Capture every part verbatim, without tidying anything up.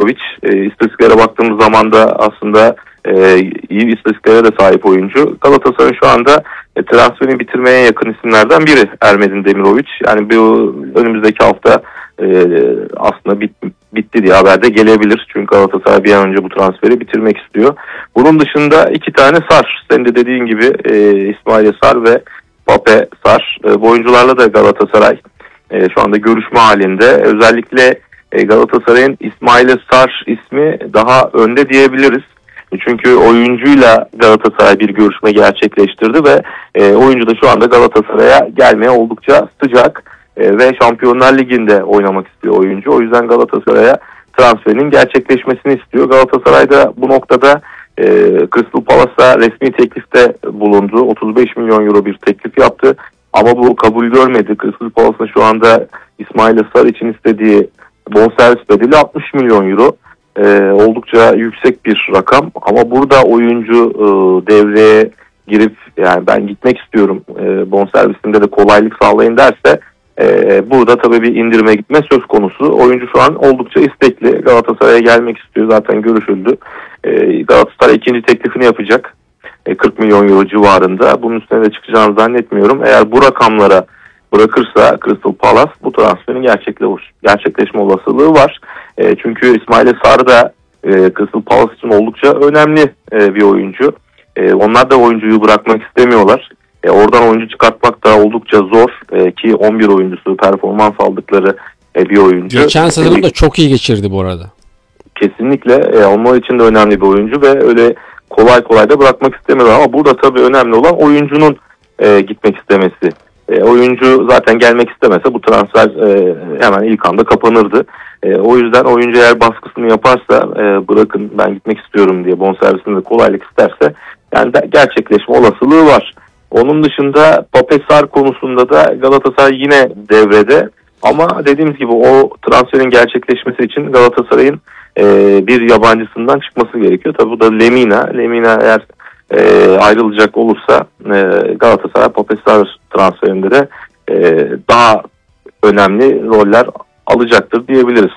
Demirovic. E, istatistiklere baktığımız zaman da aslında e, iyi istatistiklere de sahip oyuncu. Galatasaray'ın şu anda e, transferini bitirmeye yakın isimlerden biri Ermedin Demirovic. Yani bu önümüzdeki hafta e, aslında bit, bitti diye haber de gelebilir. Çünkü Galatasaray bir an önce bu transferi bitirmek istiyor. Bunun dışında iki tane Sar. Senin de dediğin gibi e, İsmail Sar ve Pape Sar. E, bu oyuncularla da Galatasaray e, şu anda görüşme halinde. Özellikle e, Galatasaray'ın İsmail Sar ismi daha önde diyebiliriz. Çünkü oyuncuyla Galatasaray bir görüşme gerçekleştirdi ve e, oyuncu da şu anda Galatasaray'a gelmeye oldukça sıcak e, ve Şampiyonlar Ligi'nde oynamak istiyor oyuncu. O yüzden Galatasaray'a transferinin gerçekleşmesini istiyor. Galatasaray da bu noktada e, Crystal Palace'a resmi teklifte bulundu. otuz beş milyon euro bir teklif yaptı ama bu kabul görmedi. Crystal Palace'ın şu anda İsmail Sar için istediği bonservis bedeli altmış milyon euro. Ee, oldukça yüksek bir rakam ama burada oyuncu e, devreye girip yani ben gitmek istiyorum e, bonservisinde de kolaylık sağlayın derse e, burada tabii bir indirime gitme söz konusu. Oyuncu şu an oldukça istekli, Galatasaray'a gelmek istiyor, zaten görüşüldü. E, Galatasaray ikinci teklifini yapacak e, kırk milyon euro civarında. Bunun üstüne de çıkacağını zannetmiyorum. Eğer bu rakamlara bırakırsa Crystal Palace bu transferin gerçekleşme olasılığı var. E, çünkü İsmail Sarı da e, Crystal Palace için oldukça önemli e, bir oyuncu. E, onlar da oyuncuyu bırakmak istemiyorlar. E, oradan oyuncu çıkartmak da oldukça zor e, ki on bir oyuncusu performans aldıkları e, bir oyuncu. Geçen sezonu da çok iyi geçirdi bu arada. Kesinlikle e, onlar için de önemli bir oyuncu ve öyle kolay kolay da bırakmak istemiyorlar. Ama burada tabii önemli olan oyuncunun e, gitmek istemesi. E, oyuncu zaten gelmek istemese bu transfer e, hemen ilk anda kapanırdı. E, o yüzden oyuncu eğer baskısını yaparsa e, bırakın ben gitmek istiyorum diye bonservisinde kolaylık isterse yani de gerçekleşme olasılığı var. Onun dışında Pape Sar konusunda da Galatasaray yine devrede ama dediğimiz gibi o transferin gerçekleşmesi için Galatasaray'ın e, bir yabancısından çıkması gerekiyor. Tabii bu da Lemina. Lemina eğer e, ayrılacak olursa e, Galatasaray Pape Sar transferinde de e, daha önemli roller alacaktır diyebiliriz.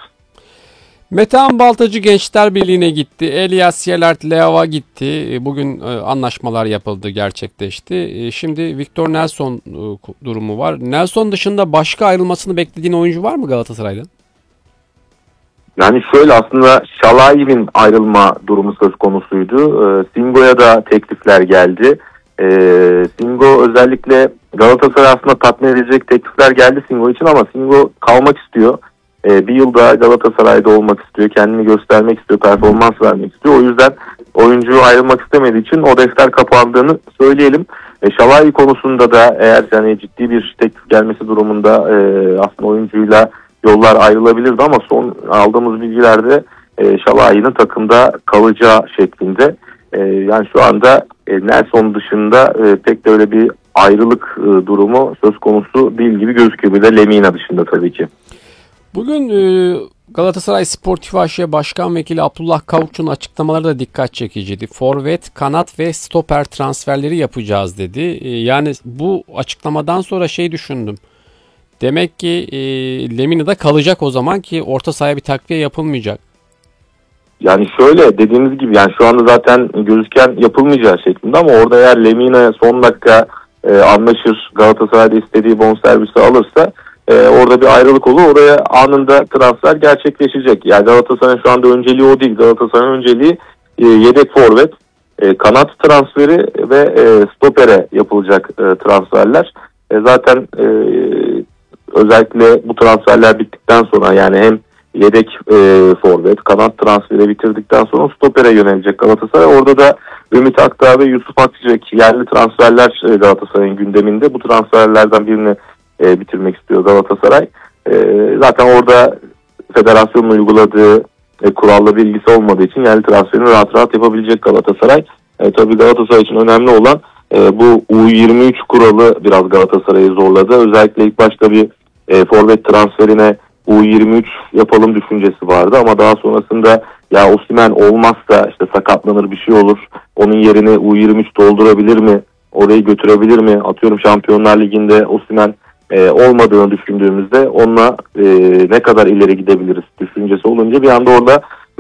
Metehan Baltacı Gençler Birliği'ne gitti. Elias Yelert Leav'a gitti. Bugün anlaşmalar yapıldı, gerçekleşti. Şimdi Victor Nelson durumu var. Nelson dışında başka ayrılmasını beklediğin oyuncu var mı Galatasaray'dan? Yani şöyle aslında Şalayev'in ayrılma durumu söz konusuydu. Singo'ya da teklifler geldi. Singo özellikle Galatasaray aslında tatmin edecek teklifler geldi Singo için ama Singo kalmak istiyor. Ee, bir yıl daha Galatasaray'da olmak istiyor. Kendini göstermek istiyor. Performans vermek istiyor. O yüzden oyuncu ayrılmak istemediği için o defter kapandığını söyleyelim. E, Şalay konusunda da eğer yani ciddi bir teklif gelmesi durumunda e, aslında oyuncuyla yollar ayrılabilirdi ama son aldığımız bilgilerde e, Şalay'ın takımda kalacağı şeklinde. E, yani şu anda e, Nelson dışında e, pek de öyle bir ayrılık e, durumu söz konusu değil gibi gözüküyor. Bir de Lemina dışında tabii ki. Bugün e, Galatasaray Sportif A Ş Başkan Vekili Abdullah Kavukçu'nun açıklamaları da dikkat çekiciydi. Forvet, kanat ve stoper transferleri yapacağız dedi. E, yani bu açıklamadan sonra şey düşündüm. Demek ki e, Lemina'da kalacak o zaman ki orta sahaya bir takviye yapılmayacak. Yani şöyle dediğimiz gibi yani şu anda zaten gözüken yapılmayacağı şeklinde ama orada eğer Lemina son dakika e, anlaşır, Galatasaray'da istediği bonservisi alırsa e, orada bir ayrılık olur. Oraya anında transfer gerçekleşecek. Yani Galatasaray'ın şu anda önceliği o değil. Galatasaray'ın önceliği e, yedek forvet, e, kanat transferi ve e, stopere yapılacak e, transferler. E, zaten e, özellikle bu transferler bittikten sonra yani hem yedek e, forvet, kanat transferi bitirdikten sonra stopere yönelecek Galatasaray. Orada da Ümit Akdağ ve Yusuf Akçiçek yerli transferler e, Galatasaray'ın gündeminde. Bu transferlerden birini e, bitirmek istiyor Galatasaray. E, zaten orada federasyonun uyguladığı e, kurallı bir ilgisi olmadığı için yerli transferini rahat rahat yapabilecek Galatasaray. E, tabii Galatasaray için önemli olan e, bu U yirmi üç kuralı biraz Galatasaray'ı zorladı. Özellikle ilk başta bir e, forvet transferine U yirmi üç yapalım düşüncesi vardı ama daha sonrasında ya Osimhen olmazsa işte sakatlanır bir şey olur. Onun yerine U yirmi üç doldurabilir mi? Orayı götürebilir mi? Atıyorum Şampiyonlar Ligi'nde Osimhen e, olmadığını düşündüğümüzde onunla e, ne kadar ileri gidebiliriz düşüncesi olunca bir anda orada